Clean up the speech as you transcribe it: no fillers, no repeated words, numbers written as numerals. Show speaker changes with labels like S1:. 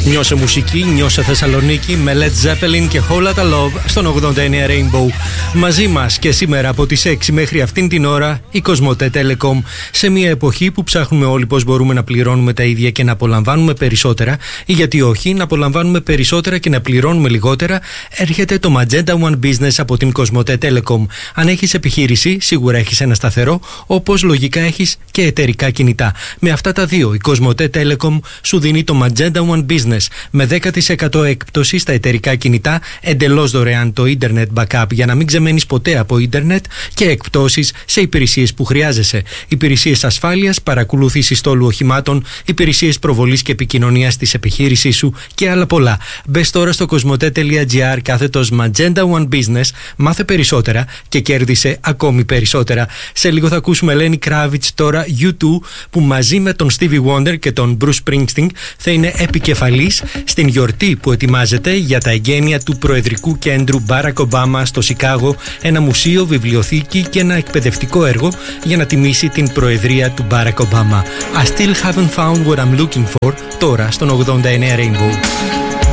S1: Νιώσε μουσική, νιώσε Θεσσαλονίκη με Led Zeppelin και Whole Lotta Love στον 89 Rainbow. Μαζί μας και σήμερα από τις 6 μέχρι αυτήν την ώρα η Κοσμοτέ Telecom. Σε μια εποχή που ψάχνουμε όλοι πώς μπορούμε να πληρώνουμε τα ίδια και να απολαμβάνουμε περισσότερα, ή γιατί όχι, να απολαμβάνουμε περισσότερα και να πληρώνουμε λιγότερα, έρχεται το Magenta One Business από την Κοσμοτέ Telecom. Αν έχεις επιχείρηση, σίγουρα έχεις ένα σταθερό, όπως λογικά έχεις και εταιρικά κινητά. Με αυτά τα δύο, η Κοσμοτέ Telecom σου δίνει το Magenta One Business με 10% έκπτωση στα εταιρικά κινητά, εντελώς δωρεάν το Internet Backup για να μην ξεμένεις ποτέ από Ίντερνετ και εκπτώσεις σε υπηρεσίες που χρειάζεσαι. Υπηρεσίες ασφάλειας, παρακολούθηση στόλου οχημάτων, υπηρεσίες προβολής και επικοινωνίας της επιχείρησής σου και άλλα πολλά. Μπες τώρα στο cosmote.gr/Magenta One Business, μάθε περισσότερα και κέρδισε ακόμη περισσότερα. Σε λίγο θα ακούσουμε Lenny Kravitz, τώρα U2, που μαζί με τον Stevie Wonder και τον Bruce Springsteen θα είναι επικεφαλής στην γιορτή που ετοιμάζεται για τα εγγένεια του Προεδρικού Κέντρου Barack Obama στο Σικάγο, ένα μουσείο, βιβλιοθήκη και ένα εκπαιδευτικό έργο για να τιμήσει την προεδρία του Barack Obama. I still haven't found what I'm looking for, τώρα στον 89 Rainbow.